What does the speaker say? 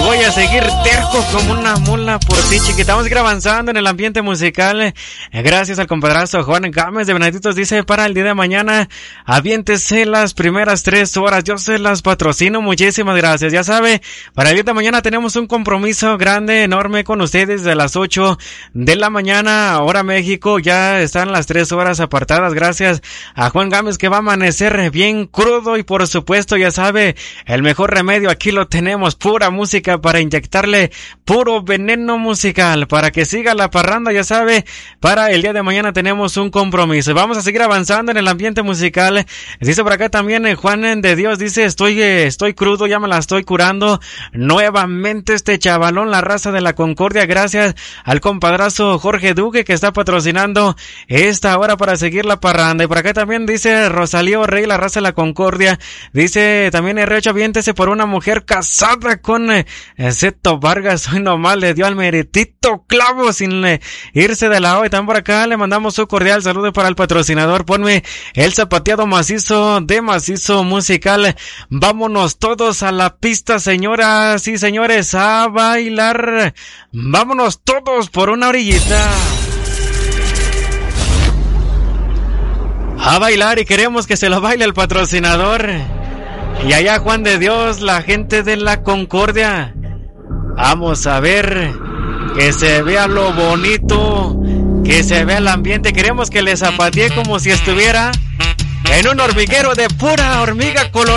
voy a seguir terco como una mula por ti, chiquita. Estamos avanzando en el ambiente musical. Gracias al compadrazo Juan Gámez de Benedictos. Dice, para el día de mañana, aviéntese las primeras 3 horas. Yo se las patrocino. Muchísimas gracias. Ya sabe, para el día de mañana tenemos un compromiso grande, enorme con ustedes de las 8 de la mañana, hora México. Ya están las 3 horas apartadas. Gracias a Juan Gámez, que va a amanecer bien crudo y por supuesto, ya sabe, el mejor remedio aquí lo tenemos, pura música para inyectarle puro veneno musical para que siga la parranda. Ya sabe, para el día de mañana tenemos un compromiso. Vamos a seguir avanzando en el ambiente musical. Dice por acá también Juan de Dios, dice, estoy crudo, ya me la estoy curando nuevamente este chavalón, la raza de la Concordia. Gracias al compadrazo Jorge Duque, que está patrocinando esta hora para seguir la parranda. Y por acá también dice Rosalío Rey, la raza de la Concordia. Dice también R8, aviéntese por una mujer casada con Zeto Vargas. Hoy nomás le dio al meritito clavo sin irse de la O. Y también por acá le mandamos un cordial saludo para el patrocinador. Ponme el zapateado macizo de Macizo Musical. Vámonos todos a la pista, señoras y señores, a bailar. Vámonos todos por una orillita a bailar, y queremos que se lo baile el patrocinador. Y allá Juan de Dios, la gente de la Concordia. Vamos a ver, que se vea lo bonito, que se vea el ambiente. Queremos que le zapatee como si estuviera en un hormiguero de pura hormiga colorada.